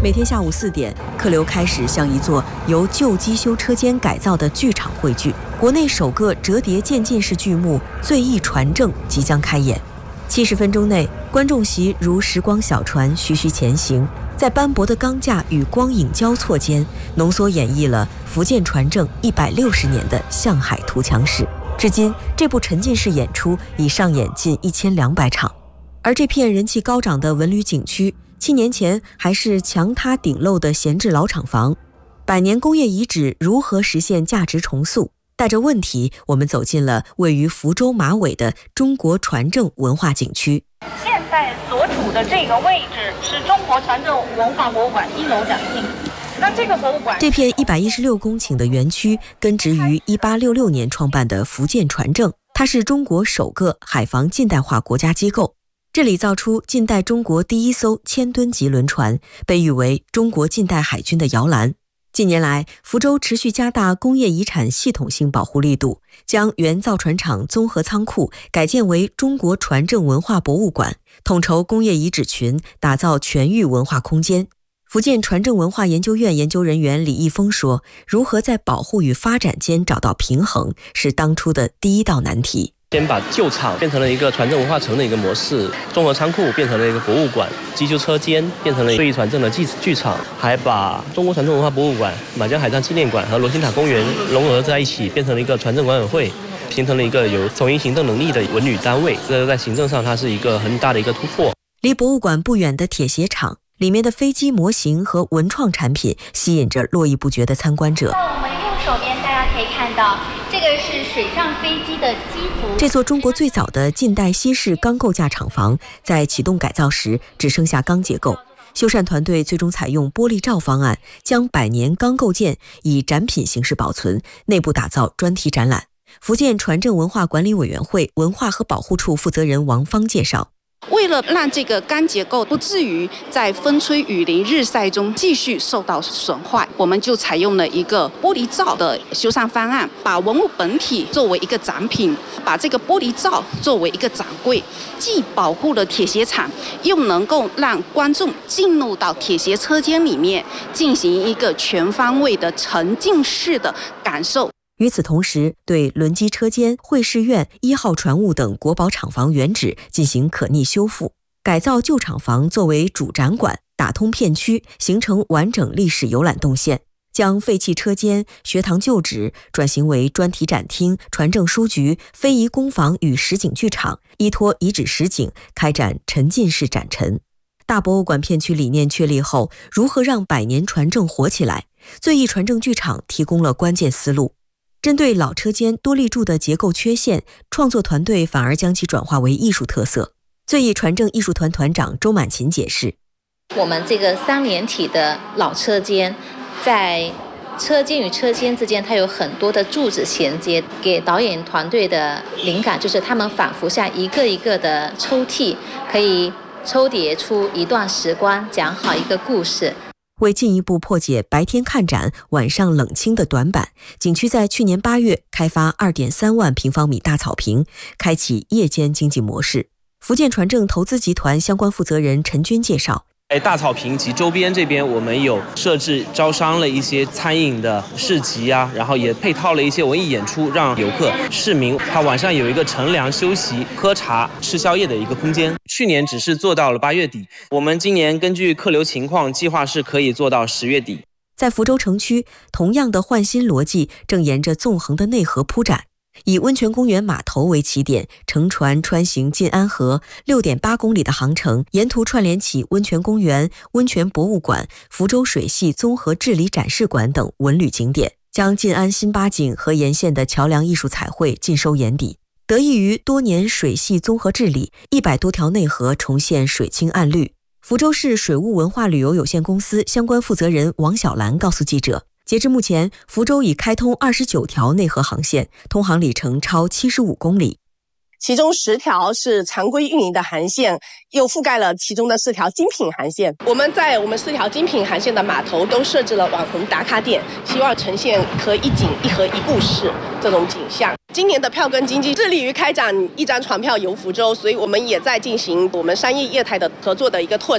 每天下午4点，客流开始向一座由旧机修车间改造的剧场汇聚。国内首个折叠渐进式剧目《醉意传证》即将开演。70分钟内，观众席如时光小船徐徐前行，在斑驳的钢架与光影交错间，浓缩演绎了福建传政160年的向海图强史。至今，这部沉浸式演出已上演近1200场。而这片人气高涨的文旅景区，7年前还是墙塌顶漏的闲置老厂房。100年工业遗址如何实现价值重塑？带着问题，我们走进了位于福州马尾的中国传政文化景区。 现在所处的这个位置是中国传政文化博物馆1楼展厅。那这个博物馆， 这片116公顷的园区根植于1866年创办的福建传政，它是中国首个海防近代化国家机构。这里造出近代中国第1艘1000吨级轮船，被誉为中国近代海军的摇篮。近年来，福州持续加大工业遗产系统性保护力度，将原造船厂综合仓库改建为中国传政文化博物馆，统筹工业遗址群，打造全域文化空间。福建传政文化研究院研究人员李义峰说，如何在保护与发展间找到平衡，是当初的第一道难题。 先把旧厂变成了一个传政文化城的一个模式，综合仓库变成了一个博物馆，机修车间变成了醉意传政的剧场，还把中国传政文化博物馆、满江海战纪念馆和罗星塔公园融合在一起，变成了一个传政管委会，形成了一个有统一行政能力的文旅单位。这在行政上它是一个很大的一个突破。 离博物馆不远的铁鞋厂，里面的飞机模型和文创产品吸引着络绎不绝的参观者。 我们右手边大家可以看到，这个是水上飞机的机服。 这座中国最早的近代西式钢构架厂房，在启动改造时只剩下钢结构。修缮团队最终采用玻璃罩方案，将100年钢构件以展品形式保存，内部打造专题展览。福建传政文化管理委员会文化和保护处负责人王芳介绍， 为了让这个钢结构不至于在风吹雨淋日晒中继续受到损坏，我们就采用了一个玻璃罩的修缮方案，把文物本体作为一个展品，把这个玻璃罩作为一个展柜，既保护了铁鞋厂，又能够让观众进入到铁鞋车间里面，进行一个全方位的沉浸式的感受。 与此同时，对轮机车间、会试院、1号船坞等国宝厂房原址进行可逆修复，改造旧厂房作为主展馆，打通片区，形成完整历史游览动线，将废弃车间、学堂旧址转型为专题展厅、传政书局、非遗工坊与实景剧场，依托遗址实景开展沉浸式展陈。大博物馆片区理念确立后，如何让100年传政活起来？醉意传政剧场提供了关键思路。针对老车间多立柱的结构缺陷，创作团队反而将其转化为艺术特色。醉意传政艺术团团长周满琴解释， 我们这个3连体的老车间，在车间与车间之间它有很多的柱子衔接，给导演团队的灵感就是他们仿佛像一个一个的抽屉，可以抽叠出一段时光，讲好一个故事。 为进一步破解白天看展、晚上冷清的短板，景区在去年8月开发2.3万平方米大草坪，开启夜间经济模式。福建传政投资集团相关负责人陈军介绍， 在大草坪及周边这边，我们有设置招商了一些餐饮的市集啊，然后也配套了一些文艺演出，让游客、市民他晚上有一个乘凉休息、喝茶、吃宵夜的一个空间。去年只是做到了8月底，我们今年根据客流情况，计划是可以做到10月底。 在福州城区，同样的换新逻辑正沿着纵横的内河铺展。以温泉公园码头为起点，乘船穿行晋安河6.8公里的航程，沿途串联起温泉公园、温泉博物馆、福州水系综合治理展示馆等文旅景点，将晋安新八景和沿线的桥梁艺术彩绘尽收眼底。得益于多年水系综合治理，100多条内河重现水清岸绿。福州市水务文化旅游有限公司相关负责人王小兰告诉记者，截至目前，福州已开通29条内河航线，通航里程超75公里。 其中10条是常规运营的航线，又覆盖了其中的4条精品航线。我们在我们4条精品航线的码头都设置了网红打卡点，希望呈现一河一景、一河一故事这种景象。今年的票根经济致力于开展1张船票游福州，所以我们也在进行我们商业业态的合作的一个拓展。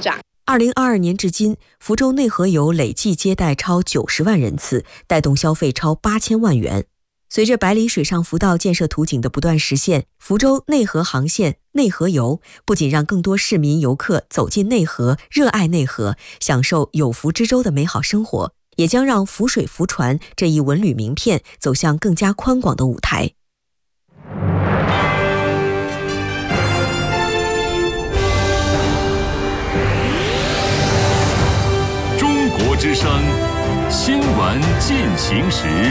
2022年至今，福州内河游累计接待超90万人次，带动消费超8000万元。随着百里水上浮道建设图景的不断实现，福州内河航线内河游不仅让更多市民游客走进内河，热爱内河，享受有福之州的美好生活，也将让浮水浮船这一文旅名片走向更加宽广的舞台。 中国之声新闻进行时。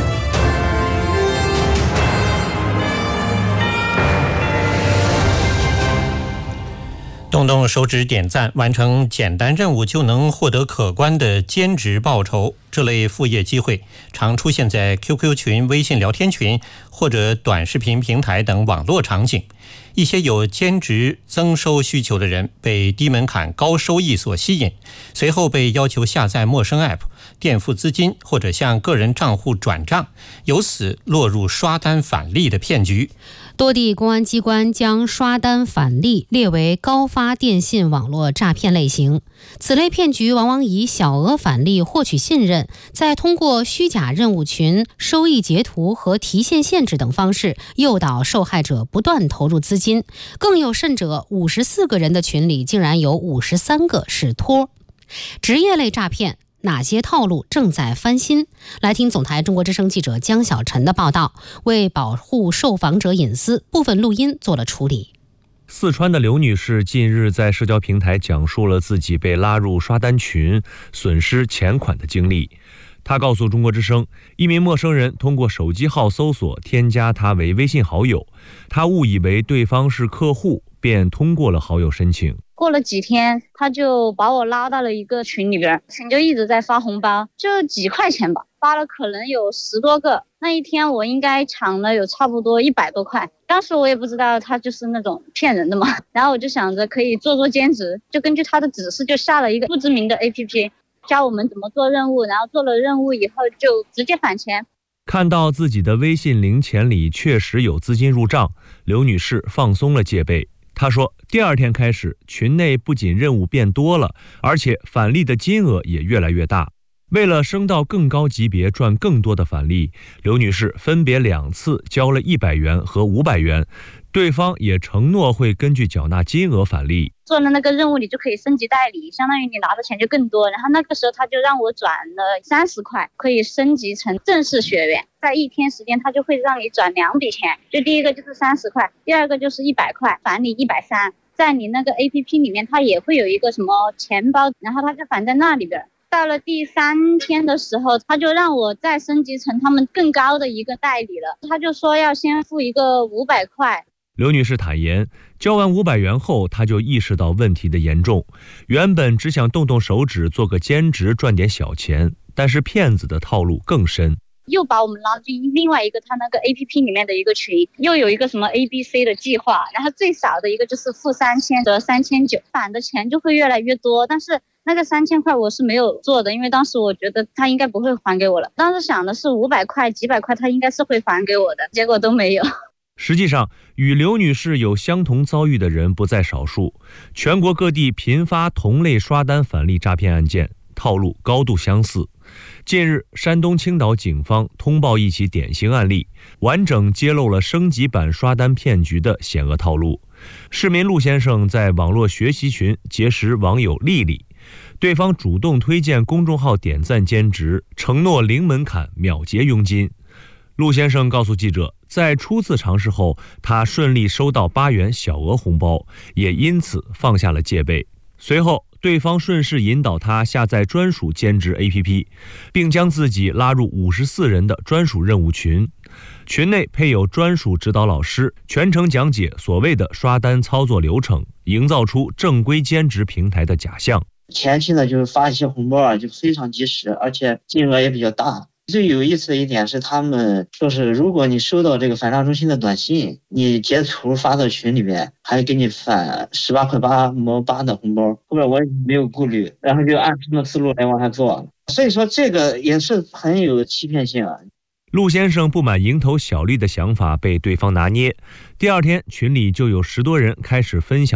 动动手指点赞，完成简单任务就能获得可观的兼职报酬。这类副业机会常出现在 QQ 群、微信聊天群或者短视频平台等网络场景。一些有兼职增收需求的人被低门槛高收益所吸引，随后被要求下载陌生 App、垫付资金或者向个人账户转账，由此落入刷单返利的骗局。 多地公安机关将刷单返利列为高发电信网络诈骗类型。此类骗局往往以小额返利获取信任，再通过虚假任务群、收益截图和提现限制等方式诱导受害者不断投入资金。更有甚者，54个人的群里竟然有53个是托。职业类诈骗哪些套路正在翻新？来听总台中国之声记者江小晨的报道。为保护受访者隐私，部分录音做了处理。 四川的刘女士近日在社交平台讲述了自己被拉入刷单群、损失钱款的经历。她告诉中国之声，一名陌生人通过手机号搜索添加她为微信好友，她误以为对方是客户，便通过了好友申请。 过了几天，他就把我拉到了一个群里边，群就一直在发红包，就几块钱吧，发了可能有10多个。那一天我应该抢了有差不多100多块。当时我也不知道他就是那种骗人的嘛，然后我就想着可以做兼职，就根据他的指示就下了一个不知名的 APP， 教我们怎么做任务，然后做了任务以后就直接返钱。 看到自己的微信零钱里确实有资金入账，刘女士放松了戒备。她说，第二天开始，群内不仅任务变多了，而且返利的金额也越来越大。为了升到更高级别赚更多的返利，刘女士分别2次交了100元和500元，对方也承诺会根据缴纳金额返利。 做了那个任务你就可以升级代理，相当于你拿的钱就更多。然后那个时候他就让我转了30块，可以升级成正式学员。在1天时间他就会让你转2笔钱，就第一个就是30块，第二个就是100块，返你130。在你那个 APP 里面它也会有一个什么钱包，然后他就返在那里边。到了第3天的时候，他就让我再升级成他们更高的一个代理了，他就说要先付一个500块。 刘女士坦言，交完500元后，她就意识到问题的严重。原本只想动动手指做个兼职赚点小钱，但是骗子的套路更深。 又把我们拉进另外一个他那个 APP 里面的一个群，又有一个什么 ABC 的计划，然后最少的一个就是付3000和3900，返的钱就会越来越多。但是那个3000块我是没有做的，因为当时我觉得他应该不会还给我了。当时想的是500块、几百块他应该是会还给我的，结果都没有。 实际上，与刘女士有相同遭遇的人不在少数，全国各地频发同类刷单返利诈骗案件，套路高度相似。近日，山东青岛警方通报一起典型案例，完整揭露了升级版刷单骗局的险恶套路。市民陆先生在网络学习群结识网友丽丽，对方主动推荐公众号点赞兼职，承诺零门槛秒结佣金。陆先生告诉记者，在初次尝试后，他顺利收到8元小额红包，也因此放下了戒备。随后，对方顺势引导他下载专属兼职 APP， 并将自己拉入54人的专属任务群。群内配有专属指导老师，全程讲解所谓的刷单操作流程，营造出正规兼职平台的假象。 前期呢，就是发一些红包啊，就非常及时，而且金额也比较大。最有意思的一点是，他们说是如果你收到这个返账中心的短信，你截图发到群里面，还给你返18.8的红包。后面我也没有顾虑，然后就按他们的思路来往下做。所以说这个也是很有欺骗性啊。 陆先生不满蝇头小利的想法被对方拿捏，第二天群里就有10多人开始分享